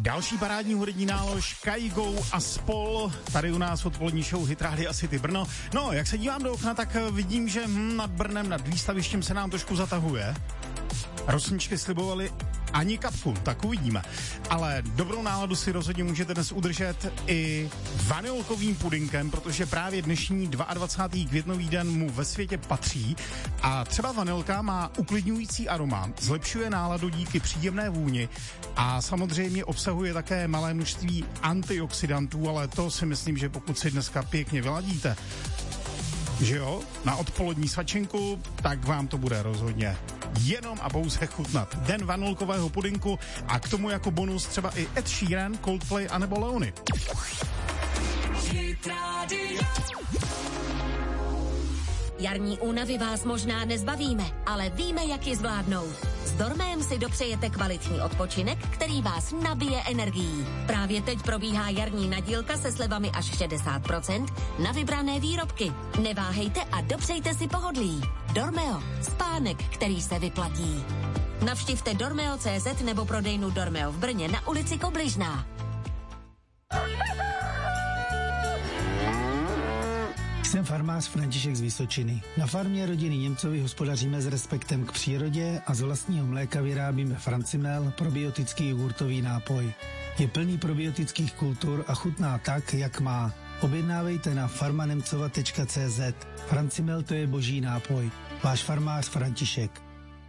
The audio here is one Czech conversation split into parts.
Další parádní hudební nálož Kaigo a spol. Tady u nás odpolední show Hit Rádia City Brno. No, jak se dívám do okna, tak vidím, že nad Brnem, nad výstavištěm se nám trošku zatahuje. Rosničky slibovaly ani kapku, tak uvidíme. Ale dobrou náladu si rozhodně můžete dnes udržet i vanilkovým pudinkem, protože právě dnešní 22. květnový den mu ve světě patří. A třeba vanilka má uklidňující aroma, zlepšuje náladu díky příjemné vůni a samozřejmě obsahuje také malé množství antioxidantů, ale to si myslím, že pokud si dneska pěkně vyladíte, že jo, na odpolední svačinku, tak vám to bude rozhodně jenom a pouze chutnat. Den vanilkového pudinku a k tomu jako bonus třeba i Ed Sheeran, Coldplay anebo Leony. Jarní únavy vás možná nezbavíme, ale víme, jak ji zvládnout. S Dormem si dopřejete kvalitní odpočinek, který vás nabije energií. Právě teď probíhá jarní nadílka se slevami až 60% na vybrané výrobky. Neváhejte a dopřejte si pohodlí. Dormeo, spánek, který se vyplatí. Navštivte dormeo.cz nebo prodejnu Dormeo v Brně na ulici Kobližná. Jsem farmář František z Vysočiny. Na farmě rodiny Němcovi hospodaříme s respektem k přírodě a z vlastního mléka vyrábíme Francimel, probiotický jogurtový nápoj. Je plný probiotických kultur a chutná tak, jak má. Objednávejte na farmanemcova.cz. Francimel, to je boží nápoj. Váš farmář František.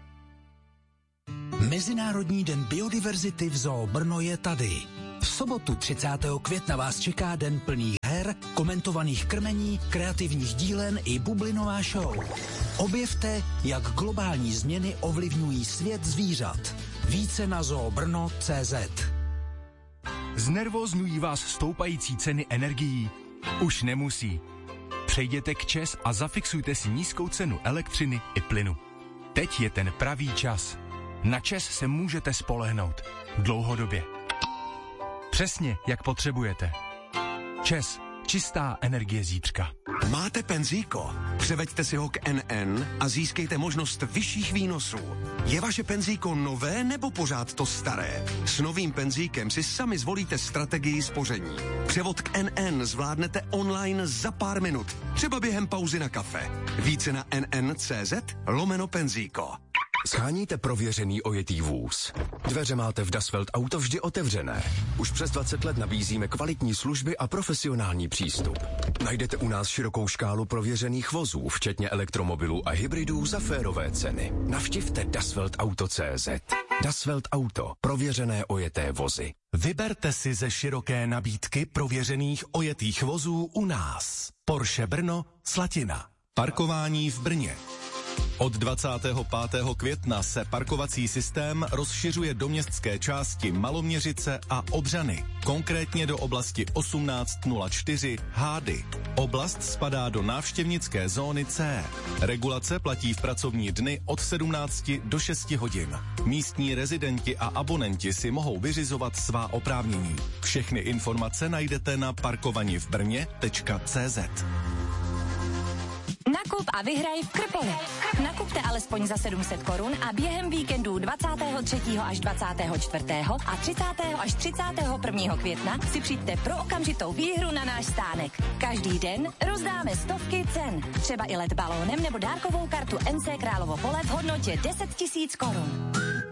Mezinárodní den biodiverzity v Zoo Brno je tady. V sobotu 30. května vás čeká den plný her, komentovaných krmení, kreativních dílen i bublinová show. Objevte, jak globální změny ovlivňují svět zvířat. Více na zoobrno.cz. Znervózňují vás stoupající ceny energií? Už nemusí. Přejděte k ČEZ a zafixujte si nízkou cenu elektřiny i plynu. Teď je ten pravý čas. Na ČEZ se můžete spolehnout. Dlouhodobě. Přesně, jak potřebujete. ČEZ. Čistá energie zítřka. Máte penzíko? Převeďte si ho k NN a získejte možnost vyšších výnosů. Je vaše penzíko nové nebo pořád to staré? S novým penzíkem si sami zvolíte strategii spoření. Převod k NN zvládnete online za pár minut, třeba během pauzy na kafe. Více na nn.cz/penzíko. Sháníte prověřený ojetý vůz. Dveře máte v Dasvelt Auto vždy otevřené. Už přes 20 let nabízíme kvalitní služby a profesionální přístup. Najdete u nás širokou škálu prověřených vozů, včetně elektromobilů a hybridů za férové ceny. Navštivte dasveltauto.cz. Dasvelt Auto. Prověřené ojeté vozy. Vyberte si ze široké nabídky prověřených ojetých vozů u nás. Porsche Brno, Slatina. Parkování v Brně. Od 25. května se parkovací systém rozšiřuje do městské části Maloměřice a Obřany, konkrétně do oblasti 1804 Hády. Oblast spadá do návštěvnické zóny C. Regulace platí v pracovní dny od 17 do 6 hodin. Místní rezidenti a abonenti si mohou vyřizovat svá oprávnění. Všechny informace najdete na parkovanivbrně.cz. Nakup a vyhraj v Krpoli. Nakupte alespoň za 700 korun a během víkendů 23. až 24. a 30. až 31. května si přijďte pro okamžitou výhru na náš stánek. Každý den rozdáme stovky cen. Třeba i let balónem nebo dárkovou kartu NC Královo Pole v hodnotě 10 000 korun.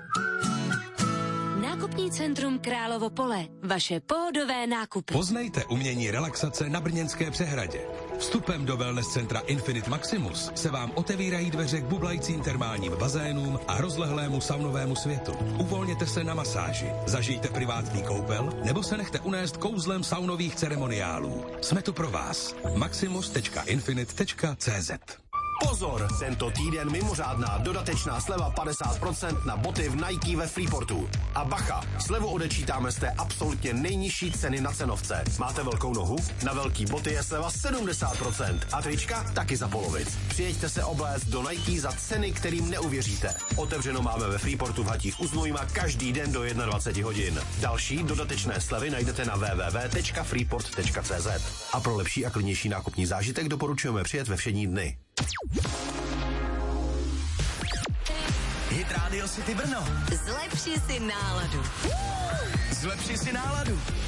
Nákupní centrum Královo Pole. Vaše pohodové nákupy. Poznejte umění relaxace na Brněnské přehradě. Vstupem do wellness centra Infinite Maximus se vám otevírají dveře k bublajícím termálním bazénům a rozlehlému saunovému světu. Uvolněte se na masáži, zažijte privátní koupel nebo se nechte unést kouzlem saunových ceremoniálů. Jsme tu pro vás. maximus.infinite.cz. Pozor, tento týden mimořádná dodatečná sleva 50% na boty v Nike ve Freeportu. A bacha, slevu odečítáme z té absolutně nejnižší ceny na cenovce. Máte velkou nohu? Na velký boty je sleva 70%. A trička taky za polovic. Přijeďte se obléct do Nike za ceny, kterým neuvěříte. Otevřeno máme ve Freeportu v Hatích u Znojma každý den do 21 hodin. Další dodatečné slevy najdete na www.freeport.cz. A pro lepší a klidnější nákupní zážitek doporučujeme přijet ve všední dny. Hit Radio City Brno. Zlepši si náladu. S Zlepši si náladu.